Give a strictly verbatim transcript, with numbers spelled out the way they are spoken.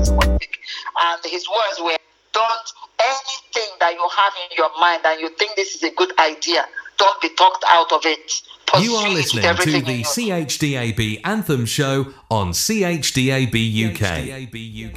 Martin was speaking. And his words were, don't, anything that you have in your mind and you think this is a good idea, don't be talked out of it. Pursue You are it listening with to everything in the you. C H D A B Anthem Show on C H D A B U K.